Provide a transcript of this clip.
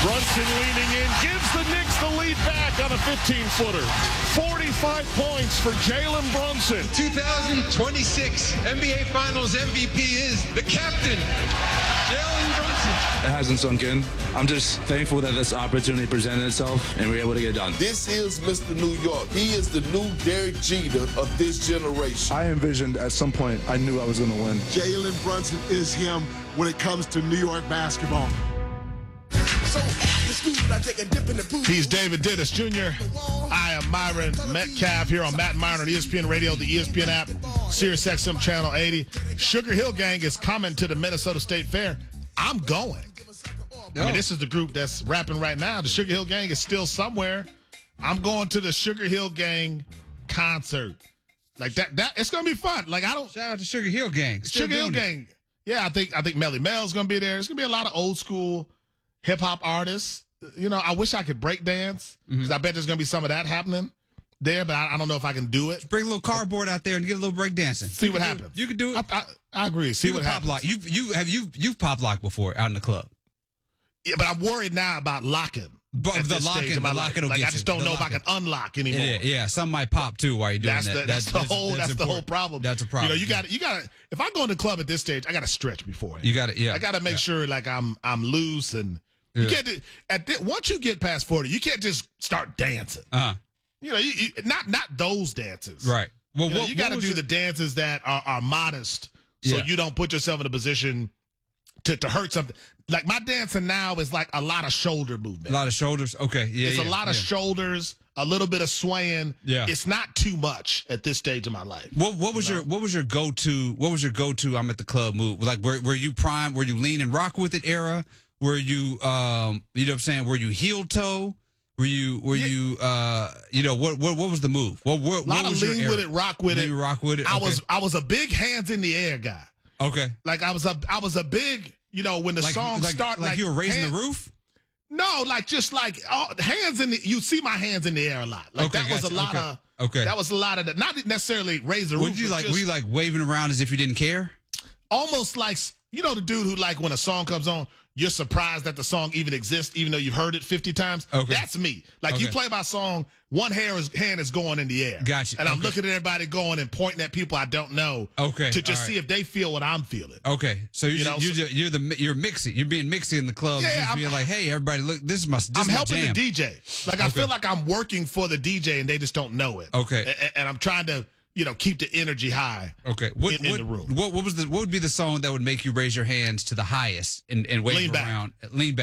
Brunson leaning in, gives the Knicks the lead back on a 15-footer. 45 points for Jalen Brunson. 2026 NBA Finals MVP is the captain, Jalen Brunson. It hasn't sunk in. I'm just thankful that this opportunity presented itself and we were able to get it done. This is Mr. New York. He is the new Derek Jeter of this generation. I envisioned at some point I knew I was going to win. Jalen Brunson is him when it comes to New York basketball. He's David Dennis Jr. I am Myron Metcalf here on Matt and Myron on ESPN Radio, the ESPN app, Sirius XM Channel 80. Sugar Hill Gang is coming to the Minnesota State Fair. I'm going. I mean, this is the group that's rapping right now. The Sugar Hill Gang is still somewhere. I'm going to the Sugar Hill Gang concert. Like that it's gonna be fun. Like shout out to Sugar Hill Gang. Sugar Hill Gang. Yeah, I think Melly Mel's gonna be there. There's gonna be a lot of old school hip hop artists. You know, I wish I could break dance because I bet there's gonna be some of that happening there, but I don't know if I can do it. Bring a little cardboard out there and get a little break dancing. See what happens. You can do it. I agree. See what pop happens. Lock. You've pop locked before out in the club. Yeah, but I'm worried now about locking. But the locking will like, get I just don't know if I can unlock anymore. Yeah, some might pop too while you're doing that. That's the whole problem. That's a problem. You know, you got to. If I go in the club at this stage, I got to stretch before. You got to. Yeah. I got to make sure like I'm loose and you can't. Once you get past 40, you can't just start dancing. You know, you not those dances. Right. Well, you got to do the dances that are modest, so you don't put yourself in a position to hurt something. Like my dancing now is like a lot of shoulder movement. A lot of shoulders. Okay. Yeah. It's a lot of shoulders, a little bit of swaying. Yeah. It's not too much at this stage of my life. What was your go-to I'm at the club move? Like were you prime, were you lean and rock with it era? Were you you know what I'm saying? Were you heel toe? Were you what was the move? What a lot of lean with it, rock with it. Rock with it. Okay. I was a big hands in the air guy. Okay. Like I was a big, you know, when the song started, like you were raising the roof? No, like just like hands in the. You see my hands in the air a lot. Like that was a lot of. Okay. That was a lot of that. Not necessarily raise the roof. Were you like waving around as if you didn't care? Almost like, you know, the dude who like when a song comes on, you're surprised that the song even exists, even though you've heard it 50 times. Okay. That's me. Like you play my song, one hand is going in the air. Gotcha. And I'm looking at everybody going and pointing at people I don't know. Okay. To just see if they feel what I'm feeling. Okay. So you're mixing. You're being mixy in the club. Yeah. Just being like, hey, everybody, look, this is my I'm helping jam. the DJ. Like I feel like I'm working for the DJ and they just don't know it. Okay. And I'm trying to, you know, keep the energy high. Okay. In the room. What would be the song that would make you raise your hands to the highest and wave around? Lean back.